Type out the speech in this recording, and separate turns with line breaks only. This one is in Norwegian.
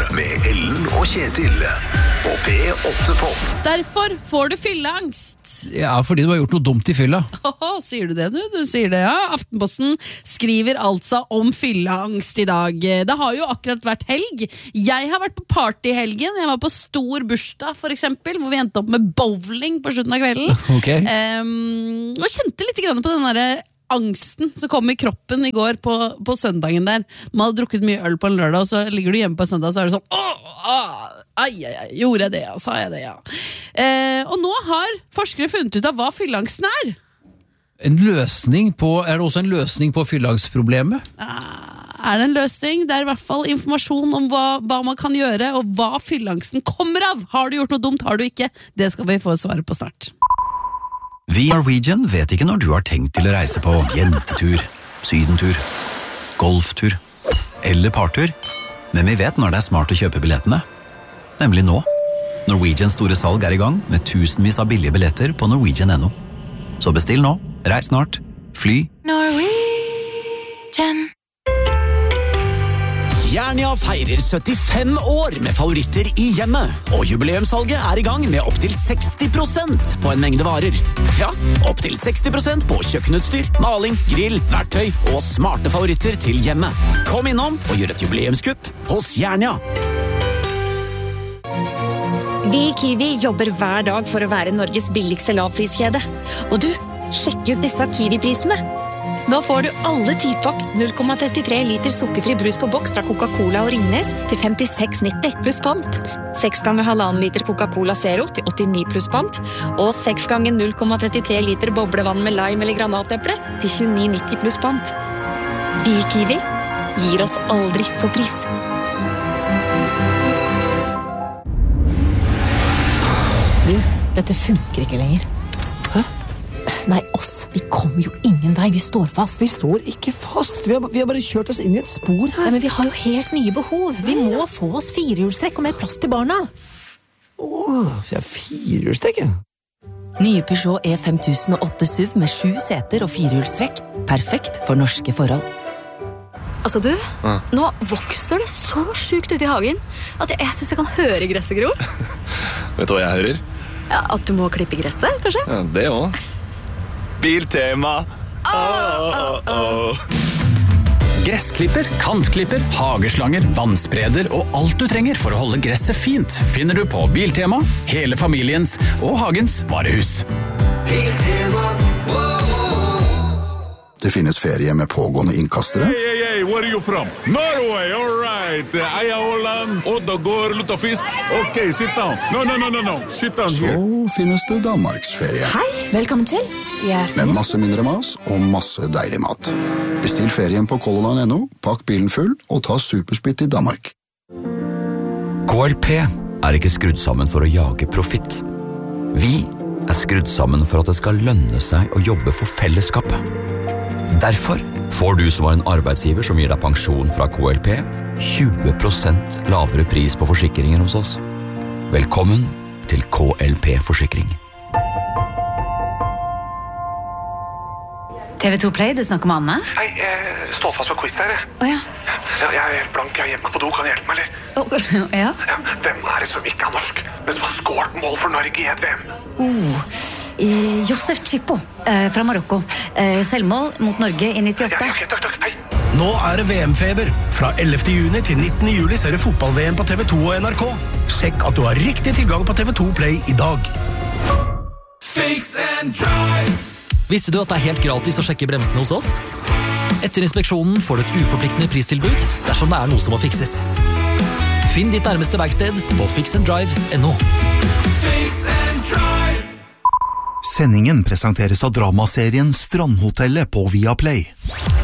med Ellen og Kjetil på P8-pop.
Derfor får du fylleangst.
Ja, fordi du har gjort noe dumt i fylla.
Sier du det, du? Du sier det, ja. Aftenposten skriver altså om fylleangst i dag. Det har jo akkurat vært helg. Jeg har vært på party i helgen. Jeg var på stor bursdag, for eksempel, hvor vi endte opp med bowling på slutten av kvelden.
Okay.
Og kjente litt grann på den derre angsten som kom i kroppen i går på søndagen der. Man hadde drukket mye øl på en lørdag, og så ligger du hjemme på en søndag, og så er det sånn gjorde jeg det, ja, sa jeg det, ja. Og nå har forskere funnet ut av hva fylleangsten er.
Er det også en løsning på fylleangstproblemet?
Er det en løsning? Det er i hvert fall informasjon om hva man kan gjøre, og hva fylleangsten kommer av. Har du gjort noe dumt, har du ikke? Det skal vi få svaret på snart.
Vi i Norwegian vet ikke når du har tenkt til å reise på jentetur, sydentur, golftur eller partur, men vi vet når det er smart å kjøpe billettene. Nemlig nå. Norwegians store salg er i gang med tusenvis av billige billetter på Norwegian.no. Så bestill nå, reis snart, fly.
Norwegian.
Jernia feirer 75 år med favoritter i hjemmet, og jubileumssalget er i gang med opp til 60% på en mengde varer. Ja, opp til 60% på kjøkkenutstyr, maling, grill, verktøy og smarte favoritter til hjemmet. Kom innom og gjør et jubileumskupp hos Jernia.
Vi i Kiwi jobber hver dag for å være Norges billigste lavpriskjede. Og du, sjekk ut disse Kiwi-prisene. Nå får du alle typvakt 0,33 liter sukkerfri brus på boks fra Coca-Cola og Ringnes til 56,90 pluss pant. 6 ganger 1,5 liter Coca-Cola Zero til 89 pluss pant. Og 6 ganger 0,33 liter boblevann med lime eller granateple til 29,90 pluss pant. Vi i Kiwi gir oss aldri på pris.
Du, dette funker ikke lenger. Hæ? Nei, oss. Vi kommer jo ingen vei. Vi står fast.
Vi står ikke fast. Vi har bare kjørt oss inn i et spor her.
Nei, men vi har jo helt nye behov. Vi må få oss 4-hjulstrekk og mer plass til barna.
Vi har 4-hjulstrekk, ja.
Nye Peugeot E5008 SUV med 7 seter og 4-hjulstrekk. Perfekt for norske forhold.
Altså du, nå vokser det så sjukt ut i hagen at jeg synes jeg kan høre gresset gro.
Vet du hva jeg hører?
Ja, at du må klippe gresset, kanskje?
Ja, det også. Biltema.
Gressklipper, kantklipper, hageslanger, vannspreder og alt du trenger for å holde gresset fint finner du på Biltema, hele familiens og hagens varehus.
Biltema.
Det finnes ferie med pågående innkastere.
Hey, where are you from? Norway, all right. Eia Holland, Oddagård, Luttafisk. Ok, sit down. No. Sit down here.
Så finnes det Danmarksferie.
Hei, velkommen til.
Med masse mindre mas og masse deilig mat. Bestill ferien på Colorland.no, pakk bilen full og ta supersplitt i Danmark.
KLP er ikke skrudd sammen for å jage profitt. Vi er skrudd sammen for at det skal lønne seg å jobbe for fellesskapet. Derfor får du som har en arbeidsgiver som gir deg pensjon fra KLP 20% lavere pris på forsikringer hos oss. Velkommen til KLP Forsikring.
TV2 Play, du snakker med Anne?
Hei, jeg står fast på quiz her.
Åja.
Jeg er helt blank, jeg har gjemt meg på do, kan du hjelpe meg, eller?
Ja.
Hvem er det som ikke er norsk, men som har skåret mål for Norge i et VM?
Josef Chippo fra Marokko. Selvmål mot Norge i 98.
Ja, ok, takk, hei.
Nå er det VM-feber. Fra 11. juni til 19. juli ser du fotball-VM på TV2 og NRK. Sjekk at du har riktig tilgang på TV2 Play i dag.
Fix and drive.
Visste du at det er helt gratis å sjekke bremsene hos oss? Etter inspeksjonen får du et uforpliktende pristilbud dersom det er noe som må fikses. Finn ditt nærmeste verksted på fixanddrive.no.
Fix and drive.
Sendingen presenteres av dramaserien Strandhotellet på Viaplay.